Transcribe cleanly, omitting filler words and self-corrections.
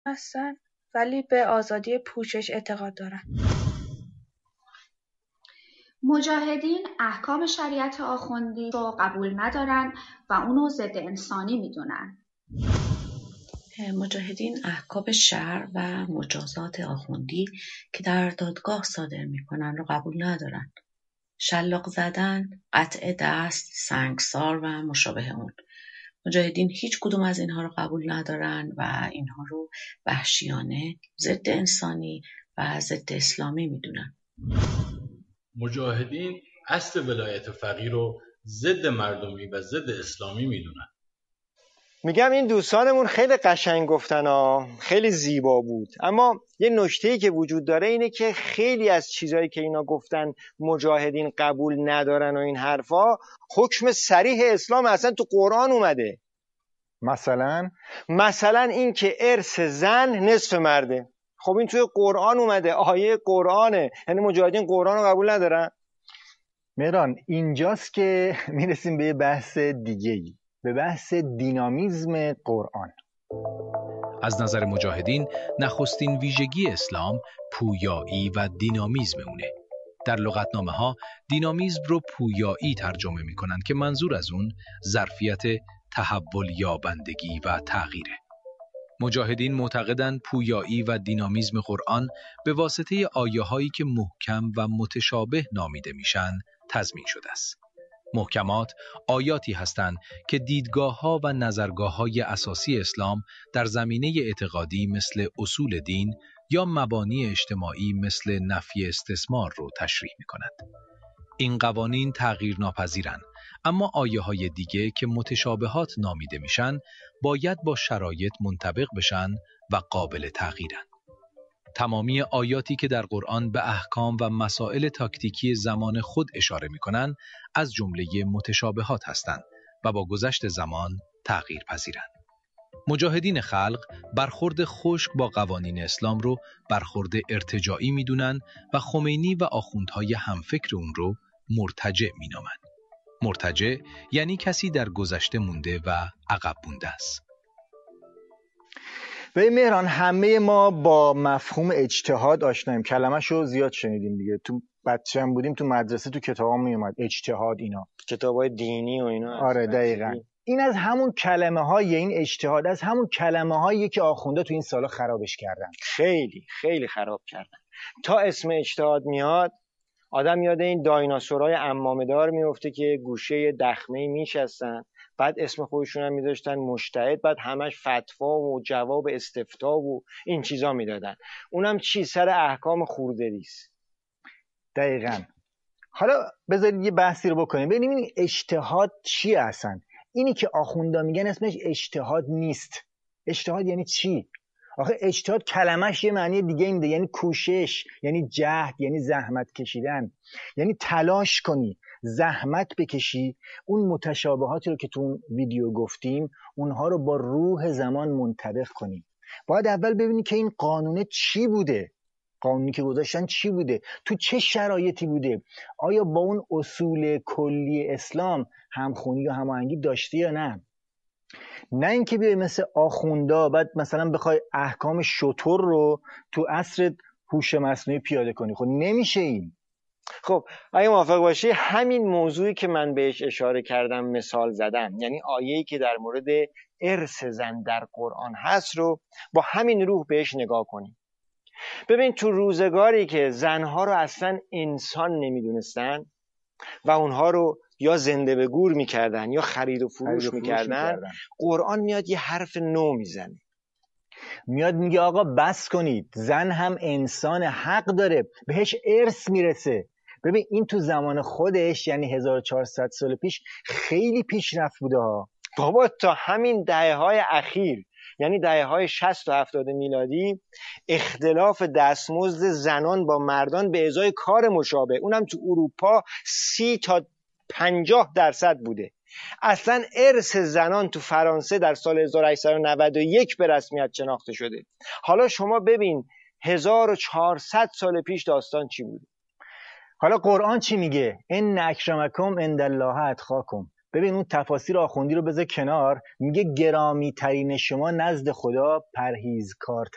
هستن ولی به آزادی پوشش اعتقاد دارن. مجاهدین احکام شریعت آخوندی رو قبول ندارن و اونو ضد انسانی میدونن. مجاهدین احکام شرع و مجازات آخوندی که در دادگاه صادر میکنن رو قبول ندارن. شلاق زدن، قطع دست، سنگسار و مشابه اون. مجاهدین هیچ کدوم از اینها رو قبول ندارن و اینها رو وحشیانه، ضد انسانی و ضد اسلامی میدونن. مجاهدین اصل ولایت فقیه رو ضد مردمی و ضد اسلامی میدونن. میگم این دوستانمون خیلی قشنگ گفتن ها، خیلی زیبا بود، اما یه نکته‌ای که وجود داره اینه که خیلی از چیزایی که اینا گفتن مجاهدین قبول ندارن و این حرفا، حکم صریح اسلام اصلا تو قرآن اومده. مثلا این که ارث زن نصف مرده، خب این توی قرآن اومده، آیه قرآنه. یعنی مجاهدین قرآن رو قبول ندارن. مهران اینجاست که میرسیم به یه بحث دیگه‌ای، به بحث دینامیزم قرآن. از نظر مجاهدین نخستین ویژگی اسلام پویایی و دینامیزم اونه. در لغتنامه ها دینامیزم رو پویایی ترجمه می کنند که منظور از اون ظرفیت تحول یابندگی و تغییره. مجاهدین معتقدند پویایی و دینامیزم قرآن به واسطه آیه هایی که محکم و متشابه نامیده میشن تضمین شده است. محکمات آیاتی هستند که دیدگاه‌ها و نظرگاه‌های اساسی اسلام در زمینه اعتقادی مثل اصول دین یا مبانی اجتماعی مثل نفی استثمار رو تشریح می‌کنند. این قوانین تغییر ناپذیرند، اما آیه‌های دیگه که متشابهات نامیده میشن باید با شرایط منطبق بشن و قابل تغییرن. تمامی آیاتی که در قرآن به احکام و مسائل تاکتیکی زمان خود اشاره می‌کنند از جمله متشابهات هستند و با گذشت زمان تغییر پذیرند. مجاهدین خلق برخورد خشک با قوانین اسلام رو برخورد ارتجاعی می‌دونن و خمینی و آخوندهای همفکر اون رو مرتجع می‌نامند. مرتجع یعنی کسی در گذشته مونده و عقب مونده است. به مهران همه ما با مفهوم اجتهاد آشناییم، کلمه‌شو زیاد شنیدیم دیگه. تو بچه هم بودیم تو مدرسه تو کتابا میومد اجتهاد، اینا کتابای دینی و اینا. آره دقیقاً. این از همون کلمه های این اجتهاد، از همون کلمه هایی که آخونده تو این سالا خرابش کردن. خیلی خیلی خراب کردن. تا اسم اجتهاد میاد آدم یاد این دایناسورای عمامه‌دار میفته که گوشه دخمه‌ای میشستن، بعد اسم خودشون هم میذاشتن مجتهد، بعد همش فتوا و جواب استفتا و این چیزا میدادن. اونم چی؟ سر احکام خوردریست. دقیقاً. حالا بذارید یه بحثی رو بکنیم، ببینیم این اجتهاد چیه اصلا. اینی که آخوندا میگن اسمش اجتهاد نیست. اجتهاد یعنی چی؟ آخه اجتهاد کلمش یه معنی دیگه میده، یعنی کوشش، یعنی جهد، یعنی زحمت کشیدن، یعنی تلاش کنی، زحمت بکشی، اون متشابهاتی رو که تو اون ویدیو گفتیم اونها رو با روح زمان منطبق کنی. باید اول ببینی که این قانون چی بوده، قانونی که گذاشتن چی بوده، تو چه شرایطی بوده، آیا با اون اصول کلی اسلام همخونی یا هماهنگی داشته یا نه. نه اینکه بیای مثل آخوندا بعد مثلا بخوای احکام شتر رو تو عصر هوش مصنوعی پیاده کنی. خب نمیشه این. خب اگه موافق باشی همین موضوعی که من بهش اشاره کردم مثال زدم، یعنی آیه‌ای که در مورد ارث زن در قرآن هست رو با همین روح بهش نگاه کنیم. ببین تو روزگاری که زنها رو اصلا انسان نمیدونستن و اونها رو یا زنده به گور میکردن یا خرید و فروش میکردن، قرآن میاد یه حرف نو میزنه، میاد میگه آقا بس کنید، زن هم انسان، حق داره، بهش ارث میرسه. ببین این تو زمان خودش یعنی 1400 سال پیش خیلی پیشرفت بوده ها بابا. تا همین دهه‌های اخیر یعنی دهه‌های 60 و 70 میلادی اختلاف دستمزد زنان با مردان به ازای کار مشابه، اونم تو اروپا 30 تا 50% بوده. اصلا ارث زنان تو فرانسه در سال 1891 به رسمیت شناخته شده. حالا شما ببین 1400 سال پیش داستان چی بوده. حالا قرآن چی میگه؟ ان اکرمکم عند الله اتقاکم. ببین اون تفاسیر آخوندی رو بذار کنار، میگه گرامی ترین شما نزد خدا پرهیزکار